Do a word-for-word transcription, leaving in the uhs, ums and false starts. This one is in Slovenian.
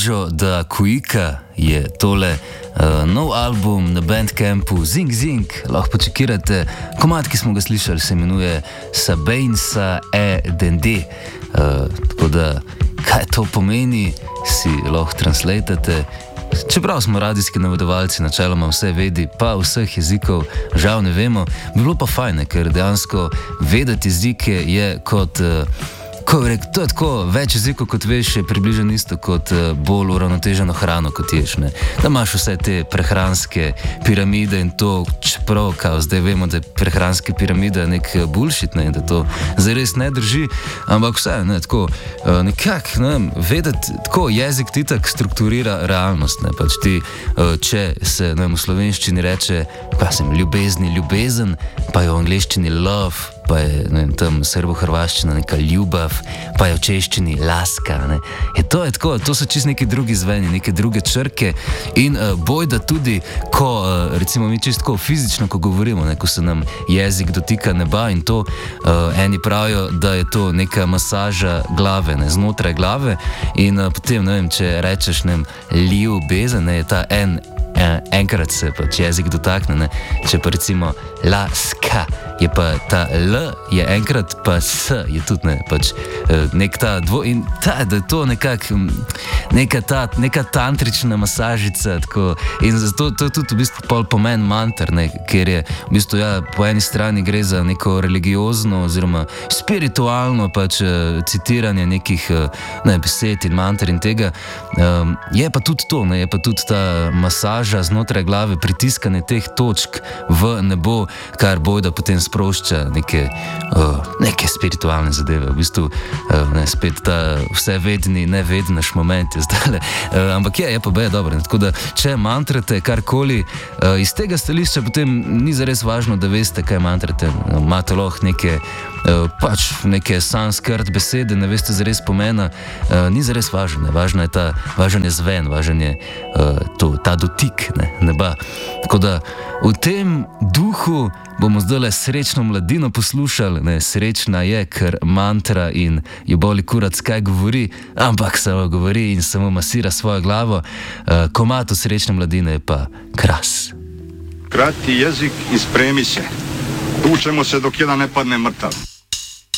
Anjo da Kuika je tole uh, nov album na Bandcampu Zing Zing, lahko počekirate. Komad, ki smo ga slišali, se imenuje Sabeinsa e Dende. Uh, tako da, kaj to pomeni, si lahko translatate. Čeprav smo radijski navedovalci, načeloma vse vedi, pa vseh jezikov žal ne vemo, bi bilo pa fajne, ker dejansko vedeti jezike je kot... Uh, Ko je rekel, to je tako, več jezikov, kot veš, je približno isto kot uh, bolj uravnoteženo hrano, kot ješ, ne. Da imaš vse te prehranske piramide in to, čeprav, kao, zdaj vemo, da je prehranske piramide nek bullshit, ne, da to zares ne drži, ampak vse, ne, tako, uh, nekak, ne, vedeti, tako, jezik ti tak strukturira realnost, ne, pač ti, uh, če se, ne, v slovenščini reče, pa sem ljubezni, ljubezen, pa je v angleščini love, pa je, ne vem, tam srbo-hrvaščina neka ljubav, pa je v češčini laska, ne. Je to je tako, to so čist neki drugi zveni, neke druge črke in uh, bojda tudi, ko, uh, recimo mi čisto tako fizično, ko govorimo, ne, ko se nam jezik dotika neba in to, uh, eni pravijo, da je to neka masaža glave, ne, znotraj glave in uh, potem, ne vem, če rečeš, ne vem, ljubezen, ne, je ta en, en, enkrat se pač jezik dotakne, ne, če pa recimo laska, je pa ta L je enkrat, pa S je tudi, ne, pač nek ta dvo... In ta, da je to nekak, neka ta, neka tantrična masažica, tako, in zato to je tudi v bistvu pol pomen manter, ne, ker je v bistvu, ja, po eni strani gre za neko religiozno oziroma spiritualno pač citiranje nekih, ne, besed in manter in tega, um, je pa tudi to, ne, je pa tudi ta masaža znotraj glave, pritiskanje teh točk v nebo, kar bojda potem sprošča neke, uh, neke spiritualne zadeve, v bistvu, uh, ne, spet ta vsevedni, nevednaš moment je zdaj, uh, ampak je, je pa beje dobro, ne, tako da, če mantrate karkoli, uh, iz tega stališča potem ni zares važno, da veste, kaj mantrate, imate lahko neke, uh, pač neke sanskrt besede, ne veste zares pomena, uh, ni zares važno, ne, važno je ta, važen je zven, važen je uh, to, ta dotik, ne, neba, tako da, v tem duhu bomo zdaj le srečno mladino poslušali, ne, srečna je, ker mantra in jo boli kurac, kaj govori, ampak samo govori in samo masira svojo glavo. Uh, komad od srečne mladine je pa Kras. Krati jezik i spremi se. Tučemo se dok jedan ne padne mrtav.